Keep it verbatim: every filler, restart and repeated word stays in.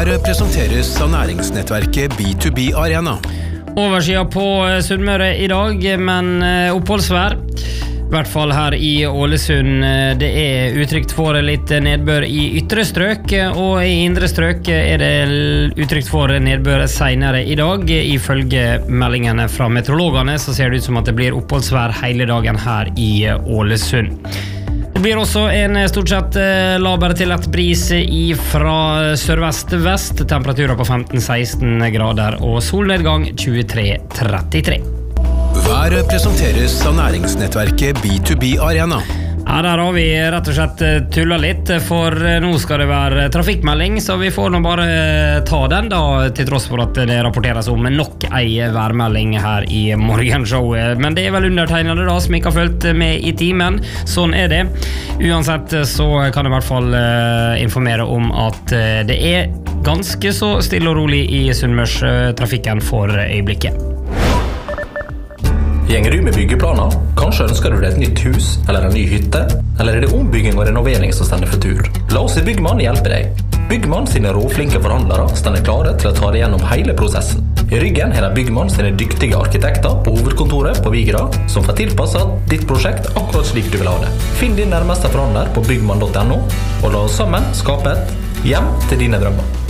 Her presenteres av næringsnettverket B to B Arena. Oversida på Sunnmøre i dag, men oppholdsvær. I hvert fall her i Ålesund. Det er utrygt for litt nedbør i ytre strøk, og i indre strøk er det utrygt for nedbør senere i dag. Ifølge meldingene fra meteorologene så ser det ut som at det blir oppholdsvær hele dagen her i Ålesund. Det blir også en stort sett laber til lett bris fra sørvest-vest. Temperaturer på femten til seksten grader og solnedgang tjuetre til trettitre. Vær presenteres av næringsnettverket B to B Arena. Ja, der har vi rett og slett tullet litt, for nå skal det være trafikkmelding, så vi får nå bare ta den da, til tross for at det rapporteres om nok ei værmelding her i morgenshowet. Men det er vel undertegnede da, som ikke har følt med i timen. Sånn er det. Uansett så kan jeg i hvert fall informere om at det er ganske så stille og rolig i Sunnmørstrafikken for øyeblikket. Gjenger du med byggeplaner? Kanskje ønsker du deg et nytt hus eller en ny hytte? Eller er det ombygging og renovering som stender for tur? La oss i Byggmann hjelpe deg. Byggmann sine råflinke forhandlere stender klare til å ta deg gjennom hele prosessen. I ryggen har de Byggmann sine dyktige arkitekter på hovedkontoret på Vigra, som får tilpasset ditt prosjekt akkurat slik du vil ha det. Finn din nærmeste forhandler på byggmann punktum no, og la oss sammen skape et hjem til dine drømmer.